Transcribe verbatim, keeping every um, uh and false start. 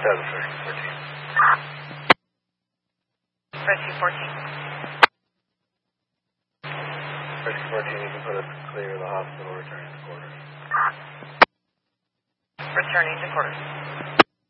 Seven three fourteen. Rescue fourteen. Rescue fourteen, you can put us clear of the hospital, returning to quarters. Returning to quarters.